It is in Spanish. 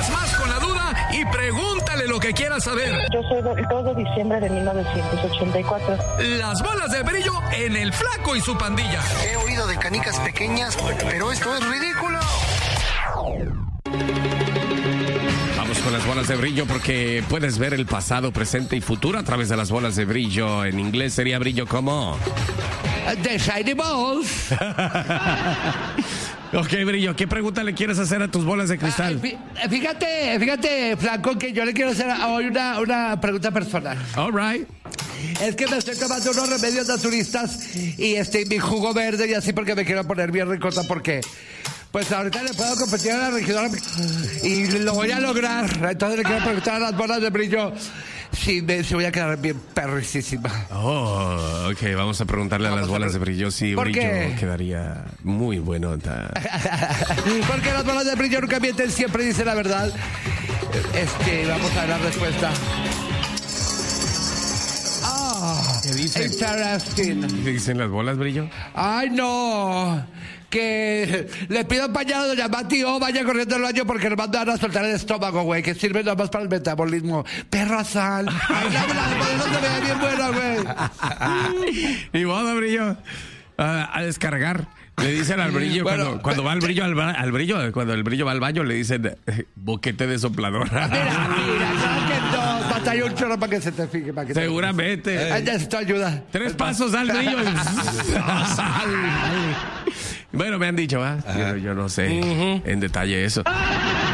puedes más con la duda y pregúntale lo que quieras saber. Yo soy del 2 de diciembre de 1984. Las bolas de brillo en El Flaco y su pandilla. He oído de canicas pequeñas, pero esto es ridículo. Vamos con las bolas de brillo porque puedes ver el pasado, presente y futuro a través de las bolas de brillo. En inglés sería brillo como... The Shiny Balls. Ok, Brillo, ¿qué pregunta le quieres hacer a tus bolas de cristal? Fíjate, Flaco, que yo le quiero hacer hoy una pregunta personal. All right. Es que me estoy tomando unos remedios naturistas y mi jugo verde y así porque me quiero poner bien ricota porque... Pues ahorita le puedo competir a la regidora y lo voy a lograr. Entonces le quiero preguntar a las bolas de brillo si voy a quedar bien perricísima. Oh, ok, vamos a preguntarle a las bolas de brillo si Brillo quedaría muy bueno. Porque las bolas de brillo nunca mienten, siempre dicen la verdad. Vamos a ver la respuesta. ¿Qué dicen? Interesting. ¿Qué dicen las bolas, Brillo? Ay, no. Que le pido pañal a doña Mati o vaya corriendo al baño porque nos van a soltar el estómago, güey, que sirve nada más para el metabolismo. Perro sal. Ay, la no se ve bien buena, güey. Y modo, Brillo. A descargar. Le dicen al Brillo, bueno, cuando va al Brillo al Brillo, cuando el Brillo va al baño, le dicen boquete de sopladora. Mira, claro que no. Batalla un chorro para que se te fije. Seguramente. Ay, necesito ayuda. 3 pasos al Brillo. Bueno, me han dicho, yo no sé en detalle eso.